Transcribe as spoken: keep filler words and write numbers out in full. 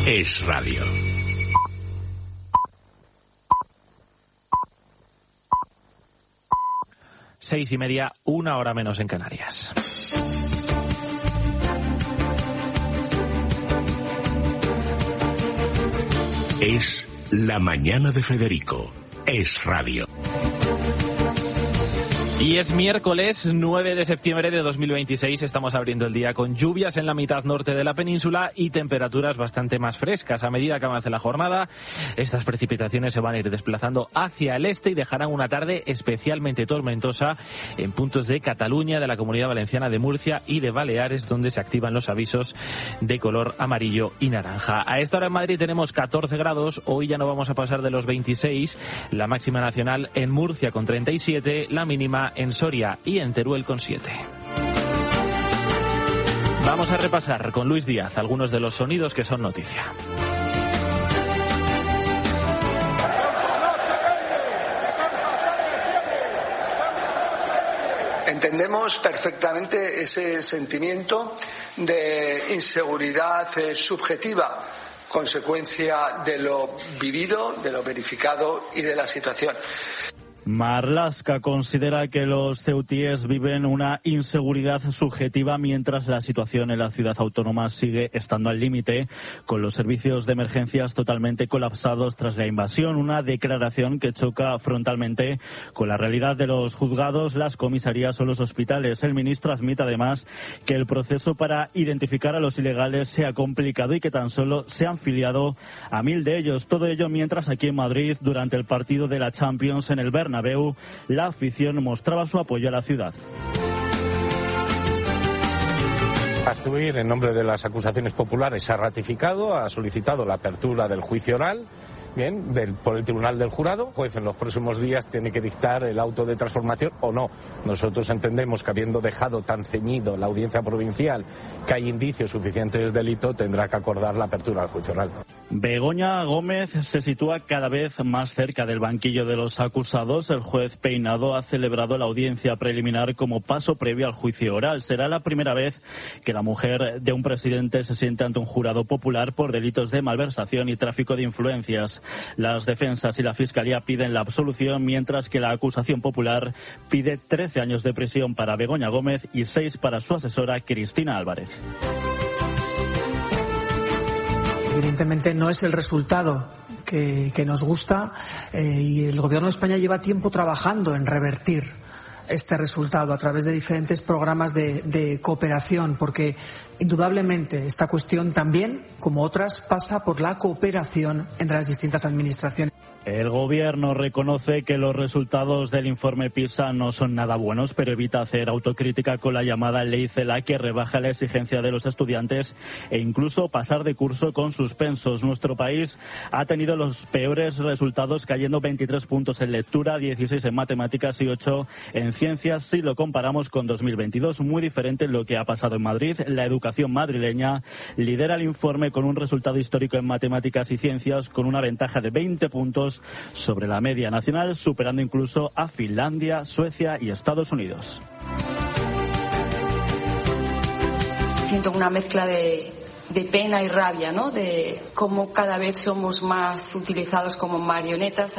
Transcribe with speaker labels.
Speaker 1: Es radio.
Speaker 2: Seis y media, una hora menos en Canarias.
Speaker 1: Es la mañana de Federico. Es radio.
Speaker 2: Y es miércoles nueve de septiembre de dos mil veintiséis, estamos abriendo el día con lluvias en la mitad norte de la península y temperaturas bastante más frescas. A medida que avance la jornada, estas precipitaciones se van a ir desplazando hacia el este y dejarán una tarde especialmente tormentosa en puntos de Cataluña, de la Comunidad Valenciana, de Murcia y de Baleares, donde se activan los avisos de color amarillo y naranja. A esta hora en Madrid tenemos catorce grados, hoy ya no vamos a pasar de los veintiséis, la máxima nacional en Murcia con treinta y siete, la mínima en Soria y en Teruel con siete. Vamos a repasar con Luis Díaz algunos de los sonidos que son noticia.
Speaker 3: Entendemos perfectamente ese sentimiento de inseguridad eh, subjetiva, consecuencia de lo vivido, de lo verificado y de la situación.
Speaker 4: Marlaska considera que los ceutíes viven una inseguridad subjetiva mientras la situación en la ciudad autónoma sigue estando al límite, con los servicios de emergencias totalmente colapsados tras la invasión. Una declaración que choca frontalmente con la realidad de los juzgados, las comisarías o los hospitales. El ministro admite además que el proceso para identificar a los ilegales sea complicado y que tan solo se han filiado a mil de ellos. Todo ello mientras aquí en Madrid, durante el partido de la Champions en el Bernabéu, la afición mostraba su apoyo a la ciudad.
Speaker 5: Astuir, en nombre de las acusaciones populares, ha ratificado, ha solicitado la apertura del juicio oral, bien, del, por el Tribunal del Jurado. El juez en los próximos días tiene que dictar el auto de transformación o no. Nosotros entendemos que, habiendo dejado tan ceñido la audiencia provincial que hay indicios suficientes de delito, tendrá que acordar la apertura del juicio oral.
Speaker 4: Begoña Gómez se sitúa cada vez más cerca del banquillo de los acusados. El juez Peinado ha celebrado la audiencia preliminar como paso previo al juicio oral. Será la primera vez que la mujer de un presidente se siente ante un jurado popular por delitos de malversación y tráfico de influencias. Las defensas y la Fiscalía piden la absolución, mientras que la acusación popular pide trece años de prisión para Begoña Gómez y seis para su asesora Cristina Álvarez.
Speaker 6: Evidentemente no es el resultado que, que nos gusta eh, y el Gobierno de España lleva tiempo trabajando en revertir este resultado a través de diferentes programas de, de cooperación, porque indudablemente esta cuestión también, como otras, pasa por la cooperación entre las distintas administraciones.
Speaker 4: El Gobierno reconoce que los resultados del informe PISA no son nada buenos, pero evita hacer autocrítica con la llamada ley CELA, que rebaja la exigencia de los estudiantes e incluso pasar de curso con suspensos. Nuestro país ha tenido los peores resultados, cayendo veintitrés puntos en lectura, dieciséis en matemáticas y ocho en ciencias, si lo comparamos con dos mil veintidós. Muy diferente lo que ha pasado en Madrid. La educación madrileña lidera el informe con un resultado histórico en matemáticas y ciencias, con una ventaja de veinte puntos sobre la media nacional, superando incluso a Finlandia, Suecia y Estados Unidos.
Speaker 7: Siento una mezcla de, de pena y rabia, ¿no? De cómo cada vez somos más utilizados como marionetas.